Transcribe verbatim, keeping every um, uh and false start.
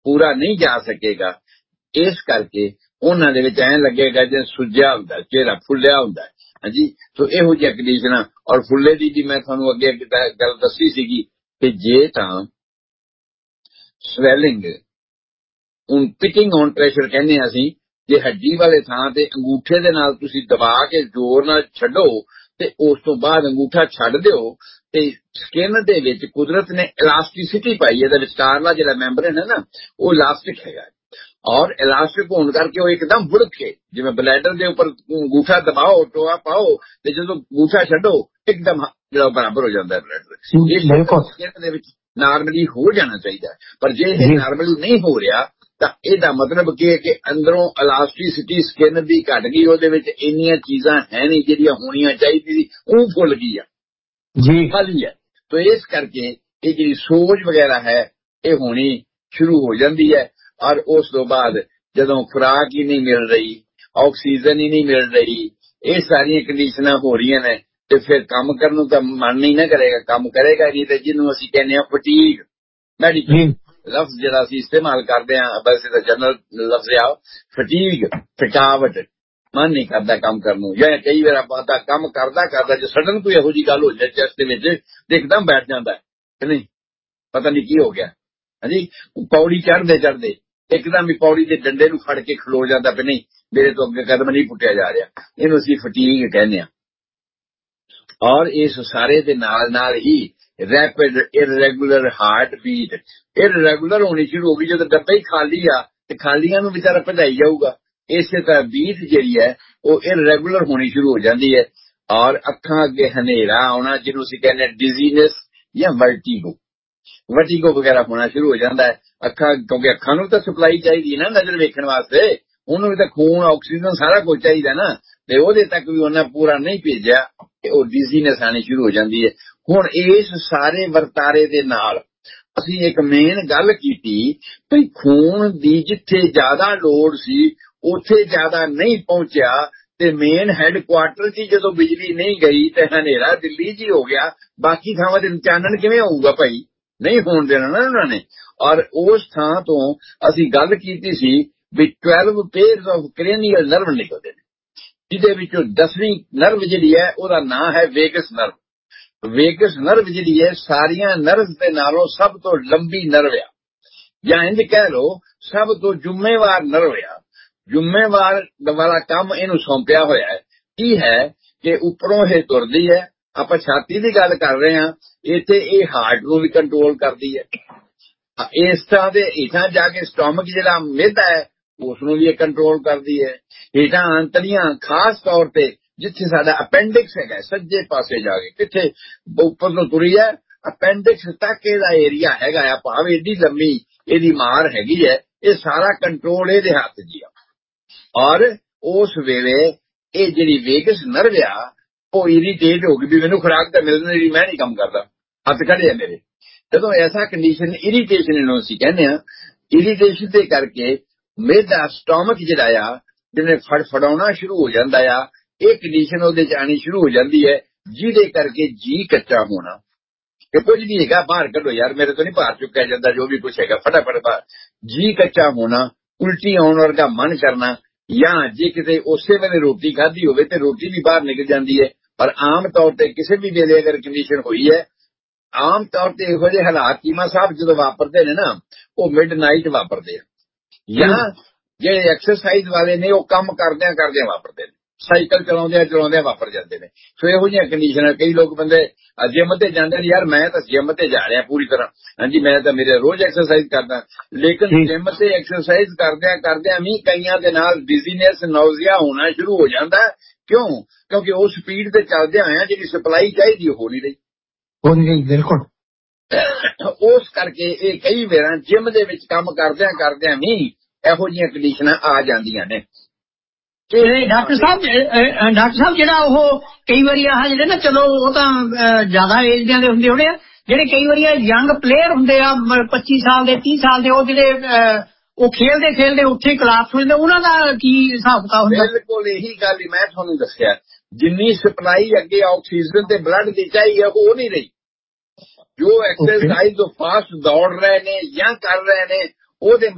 पूरा नहीं जा सकेगा। इस करके उन्हां दे विच ऐं लगेगा जिवें सुज्जिया हुंदा, चेहरा फुल्लिया हुंदा। हाँ जी, तो इहो जिहियां कंडीशनां। और फुल्ले दी जी मैं तुहानूं अगे एक गल दस्सी सीगी कि जे तां swelling ਹੁਣ ਪਿਕਿੰਗ ਔਨ ਪ੍ਰੈਸ਼ਰ ਕਹਿੰਦੇ ਹਾਂ ਅਸੀਂ, ਜੇ ਹੱਡੀ ਵਾਲੇ ਥਾਂ ਤੇ ਅੰਗੂਠੇ ਦੇ ਨਾਲ ਤੁਸੀਂ ਦਬਾ ਕੇ ਜ਼ੋਰ ਨਾਲ ਛੱਡੋ ਤੇ ਉਸ ਤੋਂ ਬਾਅਦ ਅੰਗੂਠਾ ਛੱਡ ਦਿਓ ਤੇ ਸਕਿਨ ਦੇ ਵਿੱਚ ਕੁਦਰਤ ਨੇ ਇਲਾਸਟਿਸਿਟੀ ਪਾਈ। ਇਹਦਾ ਵਿਚਕਾਰਲਾ ਜਿਹੜਾ ਮੈਂਬਰਨ ਹੈ ਨਾ ਉਹ ਇਲਾਸਟਿਕ ਹੈਗਾ, ਔਰ ਇਲਾਸਟਿਕ ਹੋਣ ਕਰਕੇ ਉਹ ਇੱਕਦਮ ਬੁੜਕੇ, ਜਿਵੇਂ ਬਲੈਡਰ ਦੇ ਉੱਪਰ ਅੰਗੂਠਾ ਦਬਾਓ, ਟੋਆ ਪਾਓ ਤੇ ਜਦੋਂ ਅੰਗੂਠਾ ਛੱਡੋ ਇੱਕਦਮ ਜਿਹੜਾ ਬਰਾਬਰ ਹੋ ਜਾਂਦਾ ਹੈ ਬਲੱਡ। ਇਹ ਸਕਿਨ ਦੇ ਵਿੱਚ ਨਾਰਮਲੀ ਹੋ ਜਾਣਾ ਚਾਹੀਦਾ, ਪਰ ਜੇ ਇਹ ਨਾਰਮਲੀ ਨਹੀਂ ਹੋ ਰਿਹਾ ਤਾਂ ਇਹਦਾ ਮਤਲਬ ਕੀ ਹੈ ਕਿ ਅੰਦਰੋਂ ਇਲਾਸਟਿਸਿਟੀ ਸਕਿਨ ਦੀ ਘਟ ਗਈ, ਉਹਦੇ ਵਿੱਚ ਇੰਨੀਆਂ ਚੀਜ਼ਾਂ ਹੈ ਨਹੀਂ ਜਿਹੜੀਆਂ ਹੋਣੀਆਂ ਚਾਹੀਦੀ ਸੀ, ਉਹ ਫੁੱਲ ਗਈ ਆ ਜੀ, ਖਾਲੀ ਹੈ। तो इस करके ये जी सोच वगैरह है ये होनी शुरू हो जाती है। और उस तो बाद जदों खुराक ही नहीं मिल रही, ऑक्सीजन ही नहीं मिल रही, ये सारी कंडीशनां हो रही ने, तो फिर काम करने नूं तां मन नहीं ना करेगा, काम करेगा नहीं। तो जिन्हों असीं कहने आ फटीग मेडिकल लफ्ज जिहड़ा असीं इस्तेमाल करदे हां, वैसे तां जनरल लफ्ज आ फटीग, थकावट, मन नहीं करता काम करने। या कई बार बंदा काम करता करता जो सडन कोई इहो जी गल हो जाए चेस्ट विच ते एकदम बैठ जाता है, नहीं पता नहीं की हो गया। हाँ जी, पौड़ी चढ़ते चढ़ते एकदम ही पौड़ी के डंडे नूं फड़ के खलो जाता भी नहीं, मेरे तो अगे कदम नहीं पुट्टिया जा रहा। इहनूं असीं फटीग कहने आ। और इस सारे दे नाल नाल ही rapid irregular heart beat irregular होनी शुरू हो गई। जदों डब्बा ही खाली आ ते खालियां नूं बेचारा भजाई जाऊगा, इसे तरह बीट जी है वो इरेगुलर होनी शुरू हो जाती है। और अखां अगे हनेरा आना जिन्हों असीं कहने डिजीनेस या वर्टिगो वर्टिगो वगैरह होना शुरू हो जाता है। अखां क्योंकि अखां नूं तां सप्लाई चाहिए ना नजर वेखण वास्ते, उन्होंने भी तो खून ऑक्सीजन सारा कुछ चाहिए ना, तो वो तक भी उन्हें पूरा नहीं भेजा, वो डिजीनेस आनी शुरू हो जाती है। हुण इस सारे वर्तारे दे नाल असीं एक मेन गल कीती भई खून दी जिथे ज्यादा लोड़ सी उथे ज्यादा नहीं पहुंचा, ते मेन हैडक्वार्टर च जदों बिजली नहीं गई ते हनेरा दिल्ली जी हो गया, बाकी थावां ते चानण किवें होऊगा भाई, नहीं होण देना ना उन्होंने। और उस थां तो असीं गल कीती सी भी twelve pairs of cranial nerve निकलदे ने, जिहदे विचों दसवीं नर्व जिहड़ी है ओहदा नाम है वेगस नर्व। वेगस नर्व जिहड़ी है सारियां नर्व दे नालों सब तो लंबी नर्व आ, या इंज कह लो सब तो जुम्मेवार नर्व आ। जुम्मेवार वाला काम इनू सौंपिया होया है की है कि उपरों ये तुरदी है, आप छाती की गल कर रहे हैं, इत्थे ये हार्ट नू भी कंट्रोल करती है। इस तरह के हेठां जाके स्टोमक जिहड़ा मेदा है उसनू भी कंट्रोल करती है। हेठां आंतड़ियां खास तौर पर जिथे साडा अपेंडिक्स है सज्जे पासे जाके किथे उपर तो तुरी है अपेंडिक्स तक इहदा एरिया हैगा, भावें एडी लंबी इहदी मार हैगी है, ये सारा कंट्रोल इहदे हत्थ जी आ। और उस वेले ये जिहड़ी वेगस नर्व आ वो इरीटेट हो गई भी मैनू खुराक तो मिलने दी, मैं नहीं काम करता, हथ खड़े है मेरे। जदों ऐसा कंडीशन इरीटेशन इन्हों असीं कहने आ, इरीटेशन दे करके मेदा स्टोमक जिहड़ा आ जिहने फड़फड़ाउणा शुरू हो जाता आ, ये कंडीशन उहदे च आनी शुरू हो जाती है, जिहदे करके जी कच्चा होना कि कुछ नहीं है बाहर कढो यार, मेरे तो नहीं बाहर चुक्या जाता, जो भी कुछ है फटाफट बाहर। जी कच्चा होना, उल्टी आउण वर्गा मन करना, या जे किते उसे वेले रोटी खाधी होवे ते रोटी भी बाहर निकल जाती है। पर आम तौर पर किसी भी वेले अगर कंडीशन हुई है, आम तौर पर इहो जिहे हालात चीमा साहब जो वापरते ने ना वो मिड नाइट वापरते हैं, या जे एक्सरसाइज वाले ने वो काम करदे करदे वापरते हैं, साइकिल चलाउंदे चलाउंदे वापर जाते हैं। सो इहो जिहियां कंडीशन, कई लोग बंदे जिम ते जांदे ने, यार मैं तो जिम ते जा रहा पूरी तरह, हाँ जी मैं तो मेरे रोज एक्सरसाइज करदा, लेकिन जिम से एक्सरसाइज करदे करदे भी कईयां दे नाल डिजीनेस नौजिया होना शुरू हो जाता है। क्यों? क्योंकि उस स्पीड ते चलदे आए जिहड़ी सप्लाई चाहिए हो नहीं रही हो नहीं रही बिल्कुल। उस करके ये कई बार जिम दे विच काम करदे करदे भी इहो जिहियां कंडीशनां आ जांदियां ने। डॉक्टर साहब डॉक्टर साहब जिहड़ा ओह कई वारी आह जिहड़े ना चलो वो तां ज्यादा एज दे हुंदे होणे आ, जिहड़े कई वारी यंग प्लेयर हुंदे आ पच्चीस साल दे तीस साल दे, वो जिहड़े वो खेलदे खेलदे उत्थे क्लास होंदे, उन्हां दा की हिसाब किताब हुंदा? बिल्कुल यही गल मैं तुहानूं दस्सिया, जिन्नी सप्लाई अगे ऑक्सीजन ते ब्लड दी चाहिए वो नहीं रही। जो एक्सरसाइज जो फास्ट दौड़ रहे ने या कर रहे ने